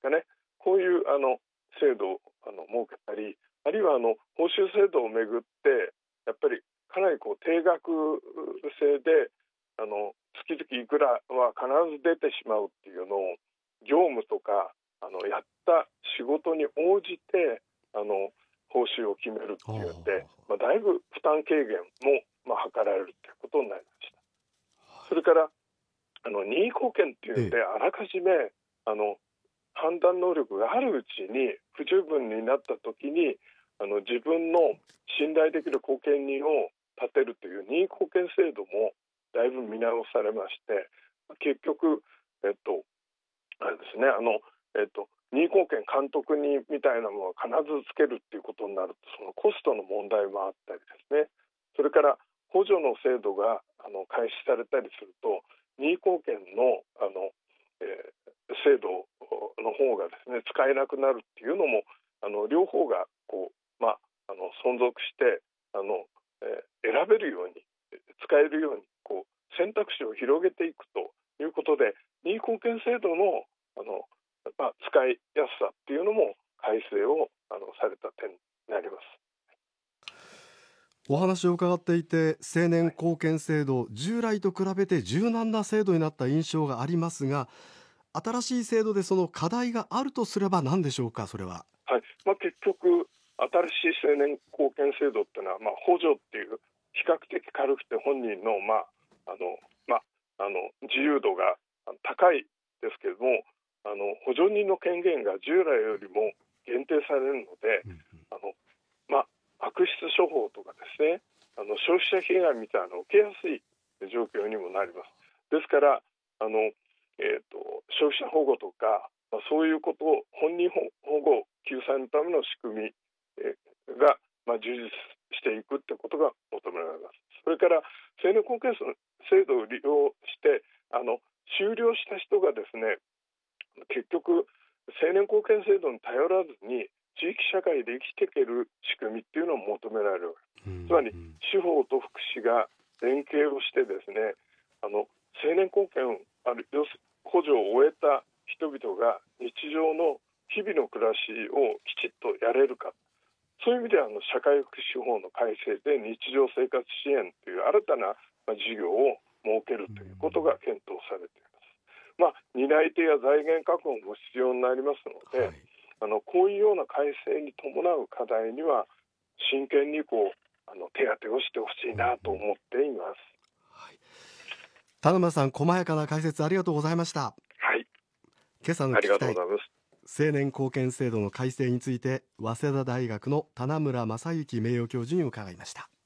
かね、こういう制度を設けたり、あるいは報酬制度をめぐってやっぱりかなり定額制で月々いくらは必ず出てしまうっていうのを業務とかやった仕事に応じて報酬を決めるっていうんで、だいぶ負担軽減も、図られるということになりました。それから任意貢献っていうんで、あらかじめ判断能力があるうちに不十分になった時に自分の信頼できる後見人を立てるという任意貢献制度もだいぶ見直されまして、結局あれですね、任意貢献監督人みたいなものを必ずつけるっていうことになると、そのコストの問題もあったりですね、それから補助の制度が開始されたりすると任意貢献の制度の方がですね使えなくなるっていうのも両方が存続して選べるように使えるように選択肢を広げていくということで、任意貢献制度の使いやすさっていうのも改正をされた点になります。 お話を伺っていて、青年貢献制度、従来と比べて柔軟な制度になった印象がありますが、新しい制度でその課題があるとすれば何でしょうか。それは、 結局新しい青年貢献制度っていうのは、補助っていう比較的軽くて本人の、自由度が高いですけれども、補助人の権限が従来よりも限定されるので、悪質処方とかですね、消費者被害みたいなのを受けやすい状況にもなります。ですから消費者保護とか、そういうことを本人保護救済のための仕組みが、充実していくってことが求められます。それから青年貢献制度を利用して終了した人がですね、結局青年貢献制度に頼らずに地域社会で生きていける仕組みっていうのを求められる。つまり司法と福祉が連携をしてですね、青年貢献補助を終えた人々が日常の日々の暮らしをきちっとやれるか、そういう意味では社会福祉法の改正で日常生活支援という新たな事業を設けるということが検討されています。担い手や財源確保も必要になりますので、こういうような改正に伴う課題には真剣に手当てをしてほしいなと思っています。 田沼さん、細やかな解説ありがとうございました。今朝の聞きたい青年貢献制度の改正について、早稲田大学の棚村正幸名誉教授に伺いました。